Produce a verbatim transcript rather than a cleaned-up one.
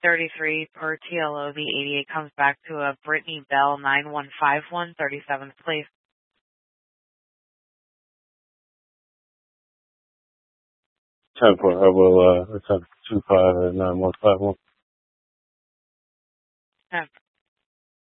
thirty-three per T L O V eighty-eight comes back to a Brittany Bell nine one five one, thirty-seventh place. ten four, I will uh, attempt two five at nine one five one. Okay.